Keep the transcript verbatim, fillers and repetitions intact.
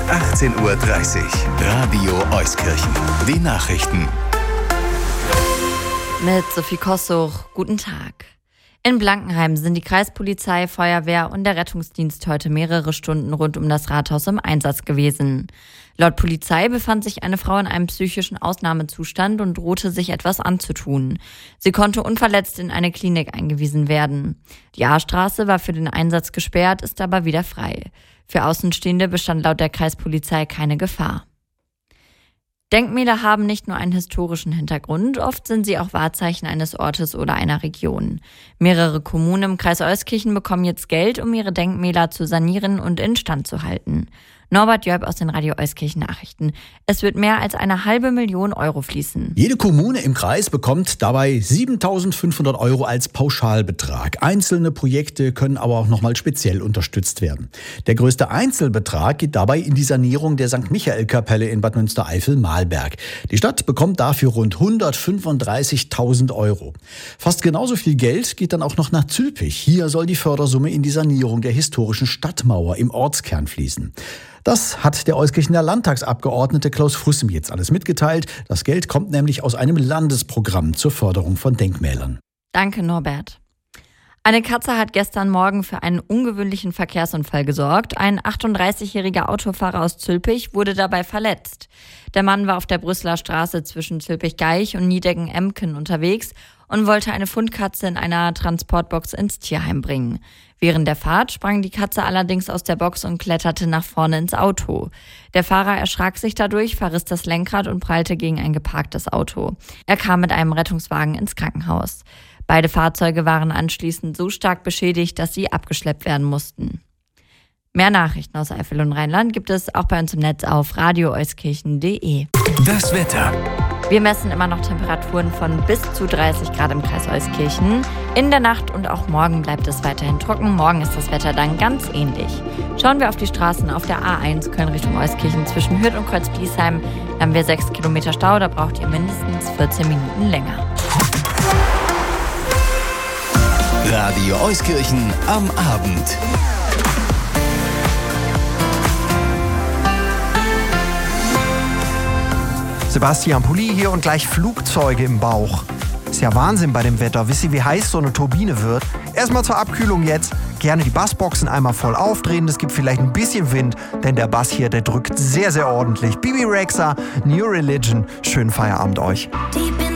achtzehn Uhr dreißig. Radio Euskirchen. Die Nachrichten. Mit Sophie Kossuch. Guten Tag. In Blankenheim sind die Kreispolizei, Feuerwehr und der Rettungsdienst heute mehrere Stunden rund um das Rathaus im Einsatz gewesen. Laut Polizei befand sich eine Frau in einem psychischen Ausnahmezustand und drohte sich etwas anzutun. Sie konnte unverletzt in eine Klinik eingewiesen werden. Die A-Straße war für den Einsatz gesperrt, ist aber wieder frei. Für Außenstehende bestand laut der Kreispolizei keine Gefahr. Denkmäler haben nicht nur einen historischen Hintergrund, oft sind sie auch Wahrzeichen eines Ortes oder einer Region. Mehrere Kommunen im Kreis Euskirchen bekommen jetzt Geld, um ihre Denkmäler zu sanieren und instand zu halten. Norbert Jöb aus den Radio Euskirchen Nachrichten. Es wird mehr als eine halbe Million Euro fließen. Jede Kommune im Kreis bekommt dabei siebentausendfünfhundert Euro als Pauschalbetrag. Einzelne Projekte können aber auch nochmal speziell unterstützt werden. Der größte Einzelbetrag geht dabei in die Sanierung der Sankt Michael-Kapelle in Bad Münstereifel-Malberg. Die Stadt bekommt dafür rund hundertfünfunddreißigtausend Euro. Fast genauso viel Geld geht dann auch noch nach Zülpich. Hier soll die Fördersumme in die Sanierung der historischen Stadtmauer im Ortskern fließen. Das hat der Euskirchener Landtagsabgeordnete Klaus Fussem jetzt alles mitgeteilt. Das Geld kommt nämlich aus einem Landesprogramm zur Förderung von Denkmälern. Danke, Norbert. Eine Katze hat gestern Morgen für einen ungewöhnlichen Verkehrsunfall gesorgt. Ein achtunddreißigjähriger Autofahrer aus Zülpich wurde dabei verletzt. Der Mann war auf der Brüsseler Straße zwischen Zülpich-Gaich und Niedecken-Emken unterwegs und wollte eine Fundkatze in einer Transportbox ins Tierheim bringen. Während der Fahrt sprang die Katze allerdings aus der Box und kletterte nach vorne ins Auto. Der Fahrer erschrak sich dadurch, verriss das Lenkrad und prallte gegen ein geparktes Auto. Er kam mit einem Rettungswagen ins Krankenhaus. Beide Fahrzeuge waren anschließend so stark beschädigt, dass sie abgeschleppt werden mussten. Mehr Nachrichten aus Eifel und Rheinland gibt es auch bei uns im Netz auf radio euskirchen punkt de. Das Wetter. Wir messen immer noch Temperaturen von bis zu dreißig Grad im Kreis Euskirchen. In der Nacht und auch morgen bleibt es weiterhin trocken. Morgen ist das Wetter dann ganz ähnlich. Schauen wir auf die Straßen auf der A eins Köln Richtung Euskirchen zwischen Hürth und Kreuz-Bliesheim. Da haben wir sechs Kilometer Stau, da braucht ihr mindestens vierzehn Minuten länger. Radio Euskirchen am Abend. Sebastian Pulli hier und gleich Flugzeuge im Bauch. Ist ja Wahnsinn bei dem Wetter. Wisst ihr, wie heiß so eine Turbine wird? Erstmal zur Abkühlung jetzt. Gerne die Bassboxen einmal voll aufdrehen. Es gibt vielleicht ein bisschen Wind, denn der Bass hier, der drückt sehr, sehr ordentlich. Bibi Rexha, New Religion. Schönen Feierabend euch.